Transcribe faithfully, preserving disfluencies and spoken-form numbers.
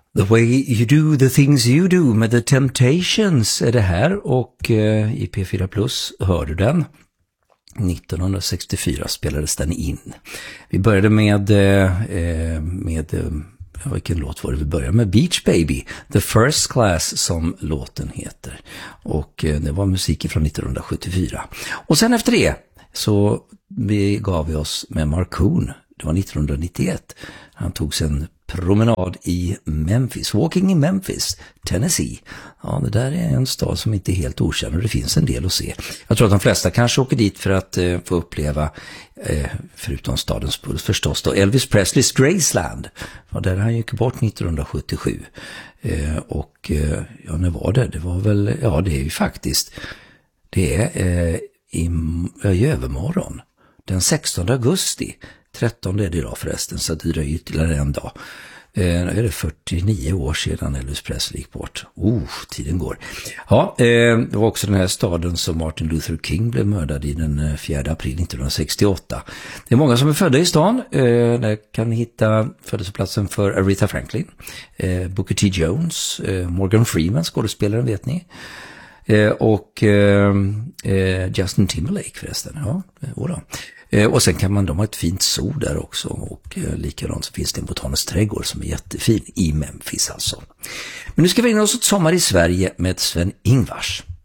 The way you do the things you do med The Temptations är det här, och eh, i P fyra Plus hör du den. nittonhundrasextiofyra spelades den in. Vi började med, eh, med ja, vilken låt var det vi började med? Beach Baby, The First Class som låten heter. Och eh, det var musik från nittonhundrasjuttiofyra. Och sen efter det så vi gav vi oss med Markoon. Det var nittonhundranittioett. Han tog sig en promenad i Memphis, Walking in Memphis, Tennessee. Ja, det där är en stad som inte är helt okänd och det finns en del att se. Jag tror att de flesta kanske åker dit för att eh, få uppleva, eh, förutom stadens puls förstås då, Elvis Presleys Graceland. Ja, där han gick bort nittonhundrasjuttiosju. Eh, och eh, ja, när var det? Det var väl, ja det är ju faktiskt, det är eh, i, i övermorgon, den sextonde augusti. trettonde är det idag förresten, så det dröjer ytterligare en dag. Eh, är det fyrtionio år sedan Elvis Presley gick bort. Oh, tiden går. Ja, eh, det var också den här staden som Martin Luther King blev mördad i den fjärde april nittonhundrasextioåtta. Det är många som är födda i stan. Eh, där kan ni hitta födelseplatsen för Aretha Franklin, eh, Booker T. Jones, eh, Morgan Freeman, skådespelaren vet ni. Eh, och eh, eh, Justin Timberlake förresten. Ja, då. Eh, och sen kan man, de ha ett fint sol där också, och eh, likadant så finns det en botanisk trädgård som är jättefin i Memphis alltså. Men nu ska vi in oss ett sommar i Sverige med Sven Ingvars.